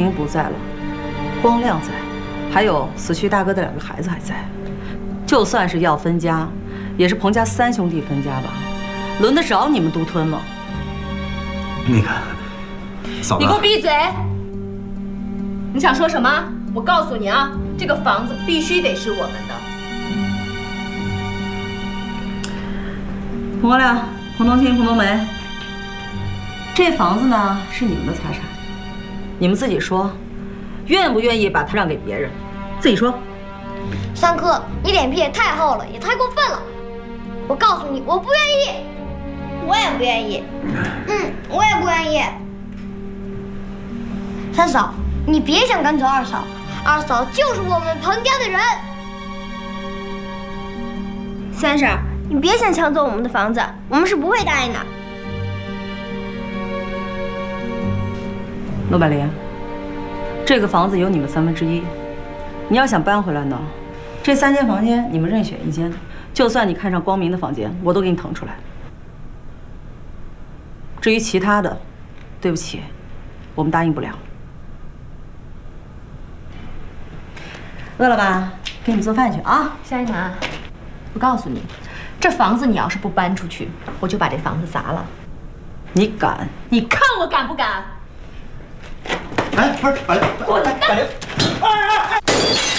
明不在了，光亮在，还有死去大哥的2个孩子还在。就算是要分家，也是彭家3兄弟分家吧，轮得着你们独吞吗？ 那个，嫂子， 你给我闭嘴！你想说什么？我告诉你啊，这个房子必须得是我们的。 彭光亮、彭冬青、彭冬梅，这房子呢是你们的财产，你们自己说，愿不愿意把它让给别人？自己说。 三哥，你脸皮也太厚了，也太过分了。我告诉你，我不愿意。我也不愿意。我也不愿意。三嫂，你别想赶走二嫂，二嫂就是我们彭家的人。三婶，你别想抢走我们的房子，我们是不会答应的。 陆百灵，这个房子有你们1/3，你要想搬回来呢，这3间房间你们任选1间，就算你看上光明的房间，我都给你腾出来。至于其他的，对不起，我们答应不了。饿了吧？给你们做饭去啊！ 夏一楠，我告诉你，这房子你要是不搬出去，我就把这房子砸了。 你敢？ 你看我敢不敢？ 哎，不是，百灵， 滚蛋！ 百灵，哎！